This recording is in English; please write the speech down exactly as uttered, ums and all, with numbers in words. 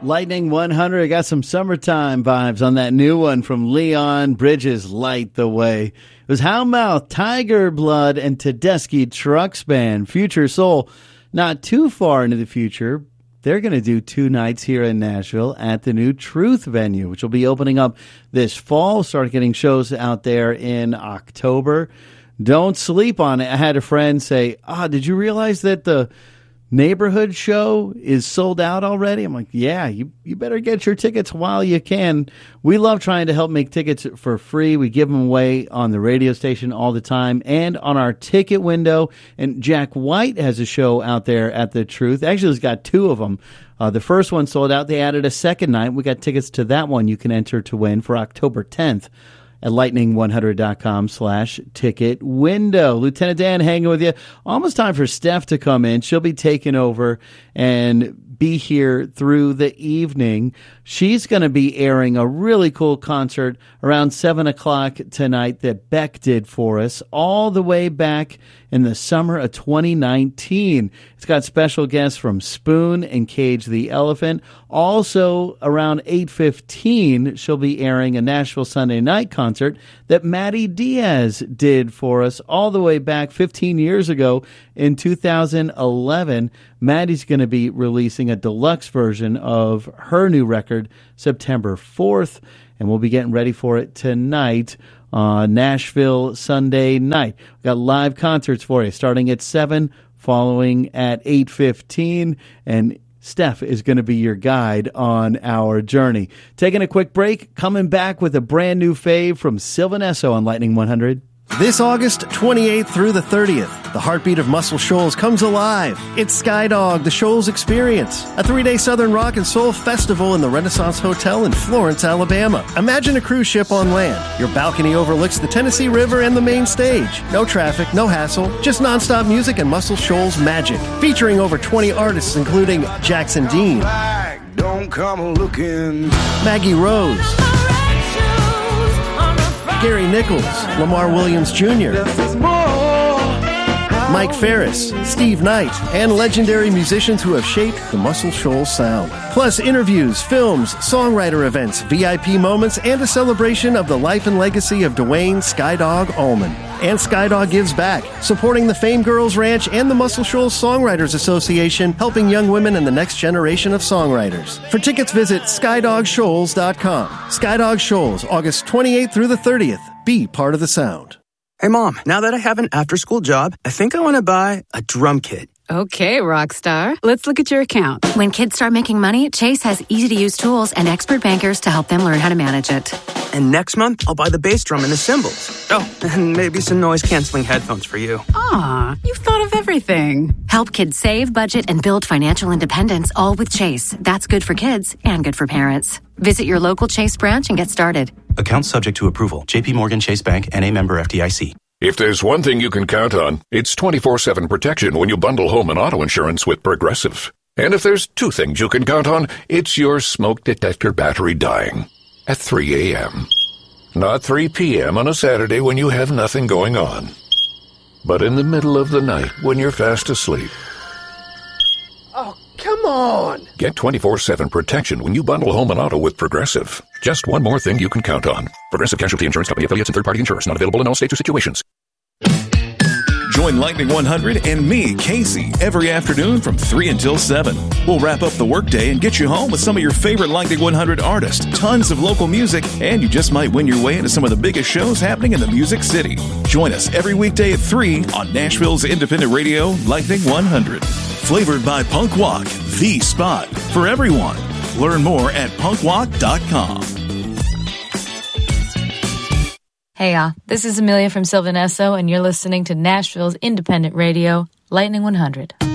Lightning one hundred. I got some summertime vibes on that new one from Leon Bridges, Light the Way. It was Houndmouth, Tiger Blood, and Tedeschi Trucks Band. Future Soul, not too far into the future. They're going to do two nights here in Nashville at the new Truth venue, which will be opening up this fall. Start getting shows out there in October. Don't sleep on it. I had a friend say, ah, did you realize that the Neighborhood show is sold out already? I'm like, yeah, you, you better get your tickets while you can. We love trying to help make tickets for free. We give them away on the radio station all the time and on our ticket window. And Jack White has a show out there at the Truth. Actually, he's got two of them. Uh, the first one sold out. They added a second night. We got tickets to that one you can enter to win for October tenth. At lightning one hundred dot com slash ticket window. Lieutenant Dan hanging with you. Almost time for Steph to come in. She'll be taking over and be here through the evening. She's going to be airing a really cool concert around seven o'clock tonight that Beck did for us all the way back in the summer of twenty nineteen. It's got special guests from Spoon and Cage the Elephant. Also, around eight fifteen, she'll be airing a Nashville Sunday Night concert that Maddie Diaz did for us all the way back fifteen years ago in two thousand eleven. Maddie's going to be releasing a deluxe version of her new record September fourth, and we'll be getting ready for it tonight on Nashville Sunday Night. We've got live concerts for you starting at seven, following at eight fifteen, and Steph is going to be your guide on our journey. Taking a quick break, coming back with a brand new fave from Sylvan Esso on Lightning one hundred. This August twenty-eighth through the thirtieth, the heartbeat of Muscle Shoals comes alive. It's Skydog, the Shoals Experience, a three-day Southern Rock and Soul festival in the Renaissance Hotel in Florence, Alabama. Imagine a cruise ship on land. Your balcony overlooks the Tennessee River and the main stage. No traffic, no hassle, just nonstop music and Muscle Shoals magic. Featuring over twenty artists, including Jackson Dean, Don't come looking, Maggie Rose, Gary Nichols, Lamar Williams Junior, Mike Ferris, Steve Knight, and legendary musicians who have shaped the Muscle Shoals sound. Plus interviews, films, songwriter events, V I P moments, and a celebration of the life and legacy of Dwayne Skydog Allman. And Skydog gives back, supporting the Fame Girls Ranch and the Muscle Shoals Songwriters Association, helping young women and the next generation of songwriters. For tickets, visit skydog shoals dot com. Skydog Shoals, August twenty-eighth through the thirtieth. Be part of the sound. Hey, Mom, now that I have an after-school job, I think I want to buy a drum kit. Okay, Rockstar. Let's look at your account. When kids start making money, Chase has easy-to-use tools and expert bankers to help them learn how to manage it. And next month, I'll buy the bass drum and the cymbals. Oh, and maybe some noise-canceling headphones for you. Aw, you've thought of everything. Help kids save, budget, and build financial independence, all with Chase. That's good for kids and good for parents. Visit your local Chase branch and get started. Account subject to approval. J P Morgan Chase Bank, N A member F D I C. If there's one thing you can count on, it's twenty-four seven protection when you bundle home and auto insurance with Progressive. And if there's two things you can count on, it's your smoke detector battery dying at three a.m. Not three p.m. on a Saturday when you have nothing going on, but in the middle of the night when you're fast asleep. Oh, come on! Get twenty-four seven protection when you bundle home and auto with Progressive. Just one more thing you can count on. Progressive Casualty Insurance Company, affiliates, and third-party insurers. Not available in all states or situations. Join Lightning one hundred and me, Casey, every afternoon from three until seven. We'll wrap up the workday and get you home with some of your favorite Lightning one hundred artists, tons of local music, and you just might win your way into some of the biggest shows happening in the Music City. Join us every weekday at three on Nashville's independent radio, Lightning one hundred. Flavored by Punk Walk, the spot for everyone. Learn more at punk walk dot com. Hey, y'all. This is Amelia from Sylvan Esso, and you're listening to Nashville's independent radio, Lightning one hundred.